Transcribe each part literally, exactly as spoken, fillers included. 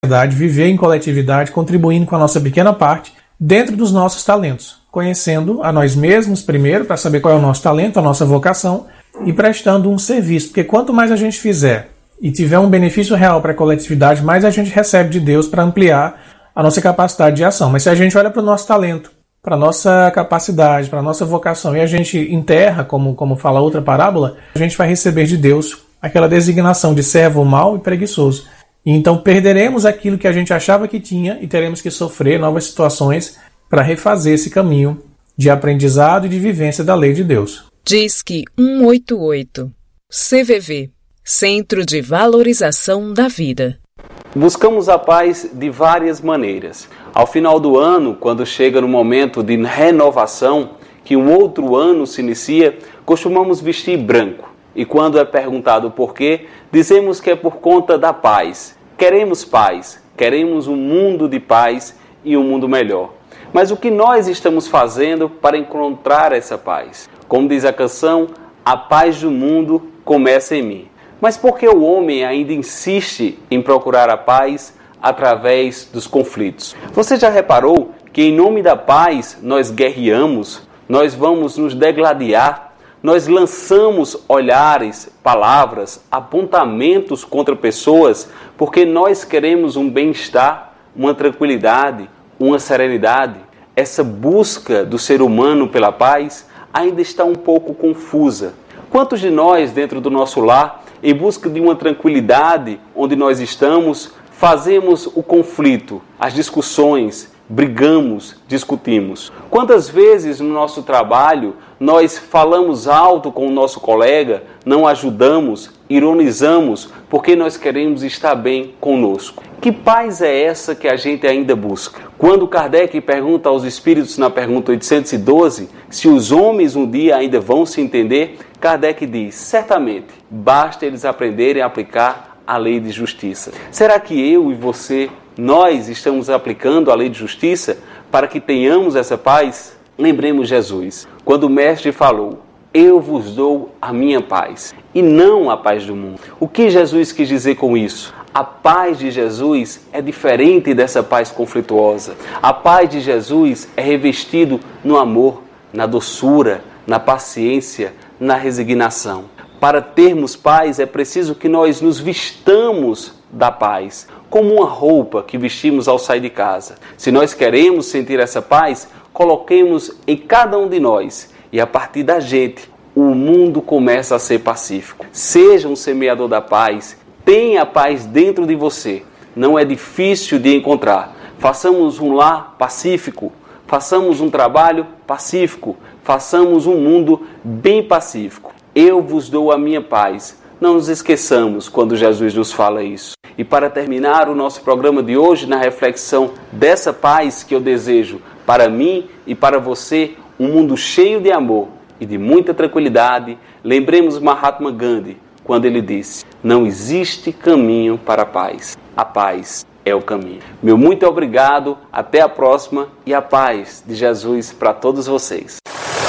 sociedade, viver em coletividade, contribuindo com a nossa pequena parte dentro dos nossos talentos, conhecendo a nós mesmos primeiro, para saber qual é o nosso talento, a nossa vocação, e prestando um serviço, porque quanto mais a gente fizer e tiver um benefício real para a coletividade, mais a gente recebe de Deus para ampliar a nossa capacidade de ação. Mas se a gente olha para o nosso talento, para a nossa capacidade, para a nossa vocação, e a gente enterra, como, como fala outra parábola, a gente vai receber de Deus aquela designação de servo mau e preguiçoso. E então perderemos aquilo que a gente achava que tinha e teremos que sofrer novas situações para refazer esse caminho de aprendizado e de vivência da lei de Deus. Disque cento e oitenta e oito. C V V, Centro de Valorização da Vida. Buscamos a paz de várias maneiras. Ao final do ano, quando chega no momento de renovação, que um outro ano se inicia, costumamos vestir branco. E quando é perguntado por quê, dizemos que é por conta da paz. Queremos paz, queremos um mundo de paz e um mundo melhor. Mas o que nós estamos fazendo para encontrar essa paz? Como diz a canção, a paz do mundo começa em mim. Mas por que o homem ainda insiste em procurar a paz através dos conflitos? Você já reparou que em nome da paz nós guerreamos, nós vamos nos degladiar, nós lançamos olhares, palavras, apontamentos contra pessoas porque nós queremos um bem-estar, uma tranquilidade, uma serenidade? Essa busca do ser humano pela paz ainda está um pouco confusa. Quantos de nós, dentro do nosso lar, em busca de uma tranquilidade onde nós estamos, fazemos o conflito, as discussões, brigamos, discutimos? Quantas vezes no nosso trabalho nós falamos alto com o nosso colega, não ajudamos, ironizamos, porque nós queremos estar bem conosco? Que paz é essa que a gente ainda busca? Quando Kardec pergunta aos espíritos na pergunta oitocentos e doze se os homens um dia ainda vão se entender, Kardec diz, certamente, basta eles aprenderem a aplicar a lei de justiça. Será que eu e você, nós estamos aplicando a lei de justiça para que tenhamos essa paz? Lembremos Jesus, quando o Mestre falou, eu vos dou a minha paz, e não a paz do mundo. O que Jesus quis dizer com isso? A paz de Jesus é diferente dessa paz conflituosa. A paz de Jesus é revestido no amor, na doçura, na paciência, na resignação. Para termos paz é preciso que nós nos vistamos da paz, como uma roupa que vestimos ao sair de casa. Se nós queremos sentir essa paz, coloquemos em cada um de nós e a partir da gente, o mundo começa a ser pacífico. Seja um semeador da paz, tenha a paz dentro de você. Não é difícil de encontrar. Façamos um lar pacífico, façamos um trabalho pacífico, façamos um mundo bem pacífico. Eu vos dou a minha paz. Não nos esqueçamos quando Jesus nos fala isso. E para terminar o nosso programa de hoje, na reflexão dessa paz que eu desejo para mim e para você, um mundo cheio de amor e de muita tranquilidade, lembremos Mahatma Gandhi, quando ele disse, não existe caminho para a paz. A paz é o caminho. Meu muito obrigado, até a próxima e a paz de Jesus para todos vocês.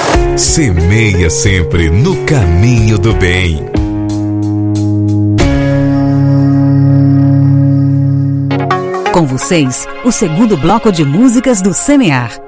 Semeia sempre no caminho do bem. Com vocês, o segundo bloco de músicas do Semear.